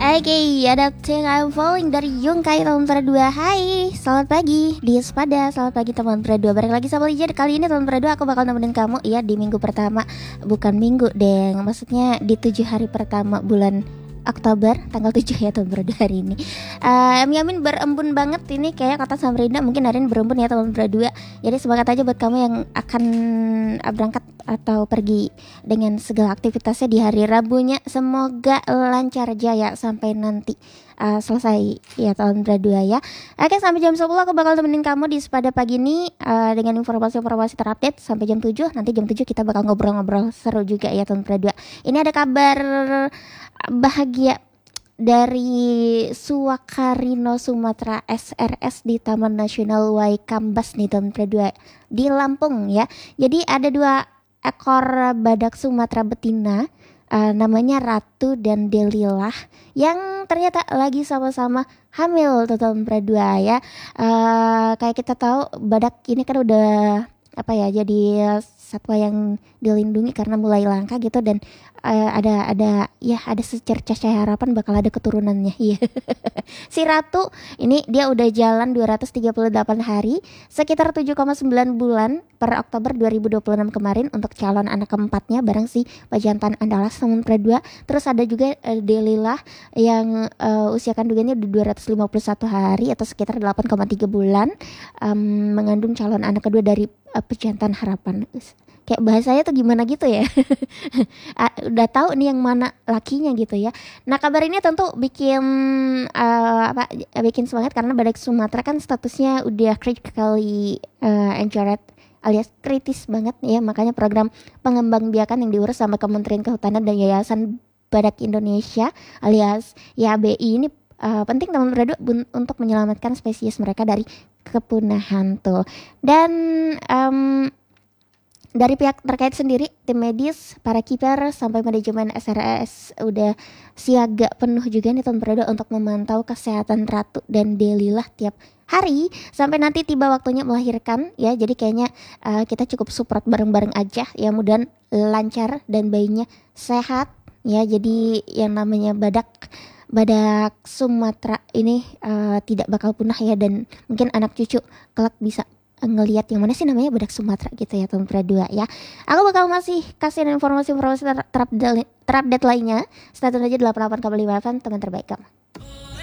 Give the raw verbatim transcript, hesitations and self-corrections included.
Oke, ada Thing I'm Falling dari Yungkai tahun dua. Hai, selamat pagi di Sepada. Selamat pagi teman dua. Balik lagi sama Lijan. Kali ini teman dua aku bakal nemenin kamu ya di minggu pertama. Bukan minggu deh, maksudnya di tujuh hari pertama bulan Oktober, tanggal tujuh ya tahun dua hari ini. uh, Yamin berembun banget ini kayak kata Samrinda, mungkin hari ini berembun ya tahun dua. Jadi semangat aja buat kamu yang akan berangkat atau pergi dengan segala aktivitasnya di hari Rabunya. Semoga lancar jaya sampai nanti uh, selesai ya tahun dua ya. Oke, sampai jam sepuluh aku bakal temenin kamu di Sepada pagi ini uh, dengan informasi-informasi terupdate sampai jam tujuh. Nanti jam tujuh kita bakal ngobrol-ngobrol seru juga ya tahun dua. Ini ada kabar bahagia dari Suakarino Sumatera S R S di Taman Nasional Waikambas nih tahun dua di Lampung ya. Jadi ada dua ekor badak Sumatera betina, uh, namanya Ratu dan Delilah, yang ternyata lagi sama-sama hamil tahun dua ya. Uh, kayak kita tahu badak ini kan udah apa ya, jadi satwa yang dilindungi karena mulai langka gitu, dan uh, ada ada ya ada secercah cahaya harapan bakal ada keturunannya ya. Si Ratu ini dia udah jalan dua ratus tiga puluh delapan hari, sekitar tujuh koma sembilan bulan per Oktober dua ribu dua puluh enam kemarin untuk calon anak keempatnya bareng si Pajantan Andalas tahun dua. Terus ada juga uh, Delilah yang uh, usia kandungannya udah dua ratus lima puluh satu hari atau sekitar delapan koma tiga bulan, um, mengandung calon anak kedua dari uh, Pejantan Harapan. Kayak bahasanya tuh gimana gitu ya. Udah tahu nih yang mana lakinya gitu ya. Nah, kabar ini tentu bikin uh, apa bikin semangat karena badak Sumatera kan statusnya udah critically uh, endangered alias kritis banget ya. Makanya program pengembangbiakan yang diurus sama Kementerian Kehutanan dan Yayasan Badak Indonesia alias Y A B I ini uh, penting teman berdua untuk menyelamatkan spesies mereka dari kepunahan tuh. Dan um, dari pihak terkait sendiri, tim medis, para kiper, sampai manajemen S R S udah siaga penuh juga nih tahun berdua untuk memantau kesehatan Ratu dan Delilah tiap hari sampai nanti tiba waktunya melahirkan ya. Jadi kayaknya uh, kita cukup support bareng-bareng aja ya, mudah lancar dan bayinya sehat ya. Jadi yang namanya badak badak Sumatera ini uh, tidak bakal punah ya, dan mungkin anak cucu kelak bisa ngelihat yang mana sih namanya badak Sumatera gitu ya tahun dua ya. Aku bakal masih kasih informasi-informasi terupdate ter- ter- lainnya. Stay tune aja delapan puluh delapan koma lima F M, teman terbaik kamu.